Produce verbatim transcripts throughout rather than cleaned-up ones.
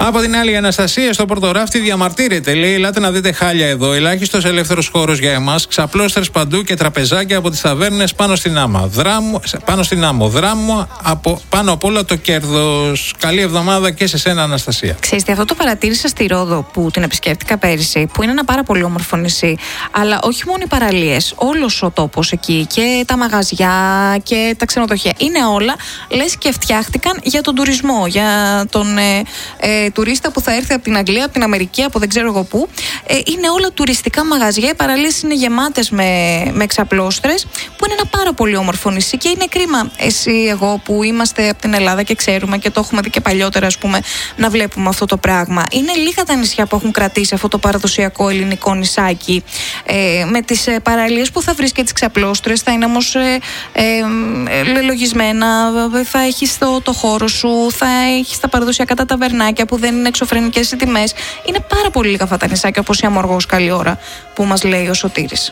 Από την άλλη, η Αναστασία στο Πορτοράφτη διαμαρτύρεται. Λέει: ελάτε να δείτε χάλια εδώ. Ελάχιστος ελεύθερος χώρος για εμάς. Ξαπλώστρες παντού και τραπεζάκια από τις ταβέρνες πάνω στην άμμο. Δράμου, πάνω στην άμμο. Δράμου, από, πάνω απ' όλα το κέρδος. Καλή εβδομάδα και σε σένα, Αναστασία. Ξέρετε, αυτό το παρατήρησα στη Ρόδο που την επισκέφτηκα πέρυσι, που είναι ένα πάρα πολύ όμορφο νησί. Αλλά όχι μόνο οι παραλίες, όλος ο τόπος εκεί και τα μαγαζιά και τα ξενοδοχεία. Είναι όλα, λες, και φτιάχτηκαν για τον τουρισμό, για τον ε, ε, τουρίστα που θα έρθει από την Αγγλία, από την Αμερική, από δεν ξέρω εγώ πού. Ε, είναι όλα τουριστικά μαγαζιά. Οι παραλίες είναι γεμάτες με, με ξαπλώστρες, που είναι ένα πάρα πολύ όμορφο νησί και είναι κρίμα εσύ, εγώ που είμαστε από την Ελλάδα και ξέρουμε και το έχουμε δει και παλιότερα, ας πούμε, να βλέπουμε αυτό το πράγμα. Είναι λίγα τα νησιά που έχουν κρατήσει αυτό το παραδοσιακό ελληνικό νησάκι, ε, με τις ε, παραλίες που θα βρεις και τις ξαπλώστρες, θα είναι όμως ε, ε, ε, λογισμένα, θα έχεις το, το χώρο σου, θα έχεις τα παραδοσιακά τα ταβερνάκια που δεν είναι εξωφρενικές οι τιμές. Είναι πάρα πολύ λίγα αυτά τα νησάκια, όπως η Αμοργός, καλή ώρα, που μας λέει ο Σωτήρης.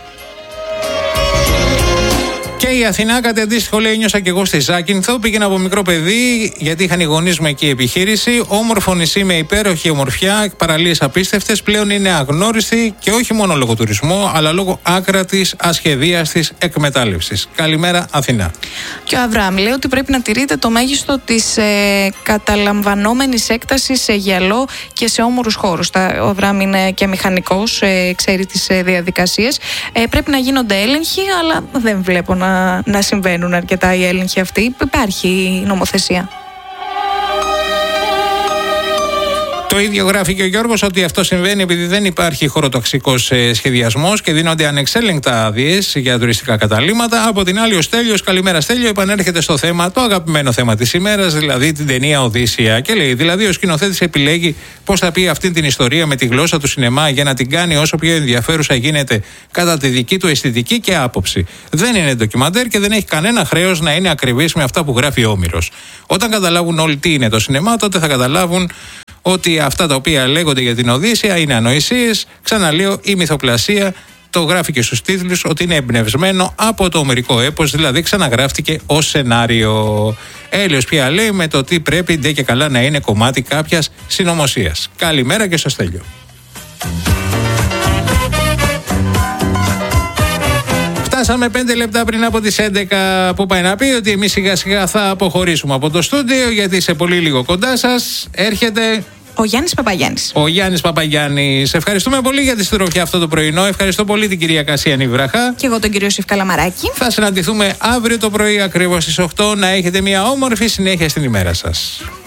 Και η Αθηνά, κάτι αντίστοιχο, λέει: νιώσα και εγώ στη Ζάκυνθο. Πήγαινα από μικρό παιδί, γιατί είχαν οι γονείς μου εκεί επιχείρηση. Όμορφο νησί με υπέροχη ομορφιά, παραλίες απίστευτες. Πλέον είναι αγνώριστη και όχι μόνο λόγω τουρισμού, αλλά λόγω άκρατης, ασχεδίαστης εκμετάλλευσης. Καλημέρα, Αθηνά. Και ο Αβραάμ λέει ότι πρέπει να τηρείται το μέγιστο της ε, καταλαμβανόμενης έκτασης σε γυαλό και σε όμορους χώρους. Ο Αβραάμ είναι και μηχανικός, ε, ξέρει τις ε, διαδικασίες. Ε, πρέπει να γίνονται έλεγχοι, αλλά δεν βλέπω να Να, να συμβαίνουν αρκετά οι έλεγχοι αυτοί. Υπάρχει νομοθεσία. Το ίδιο γράφει και ο Γιώργος, ότι αυτό συμβαίνει επειδή δεν υπάρχει χωροταξικός σχεδιασμός και δίνονται ανεξέλεγκτα άδειες για τουριστικά καταλύματα. Από την άλλη, ο Στέλιος, καλημέρα Στέλιο, επανέρχεται στο θέμα, το αγαπημένο θέμα της ημέρας, δηλαδή την ταινία Οδύσσεια. Και λέει: δηλαδή, ο σκηνοθέτης επιλέγει πώς θα πει αυτή την ιστορία με τη γλώσσα του σινεμά για να την κάνει όσο πιο ενδιαφέρουσα γίνεται κατά τη δική του αισθητική και άποψη. Δεν είναι ντοκιμαντέρ και δεν έχει κανένα χρέος να είναι ακριβής με αυτά που γράφει ο Όμηρος. Όταν καταλάβουν όλοι τι είναι το σινεμά, τότε θα καταλάβουν ότι αυτά τα οποία λέγονται για την Οδύσσεια είναι ανοησίες. Ξαναλέω, η μυθοπλασία, το γράφει και στους τίτλους, ότι είναι εμπνευσμένο από το ομηρικό έπος, δηλαδή ξαναγράφτηκε ως σενάριο. Έλεος πια λέει με το τι πρέπει ντε και καλά να είναι κομμάτι κάποιας συνωμοσίας. Καλημέρα και στο Στέλιο. Φτάσαμε πέντε λεπτά πριν από τις έντεκα, που πάει να πει ότι εμείς σιγά σιγά θα αποχωρήσουμε από το στούντιο, γιατί σε πολύ λίγο κοντά σας έρχεται ο Γιάννης Παπαγιάννης. Ο Γιάννης Παπαγιάννης. Ευχαριστούμε πολύ για τη συντροφιά αυτό το πρωινό. Ευχαριστώ πολύ την κυρία Κασιανή Βραχά. Και εγώ τον κύριο Σιφκαλαμαράκη. Θα συναντηθούμε αύριο το πρωί ακριβώς στις οκτώ. Να έχετε μια όμορφη συνέχεια στην ημέρα σας.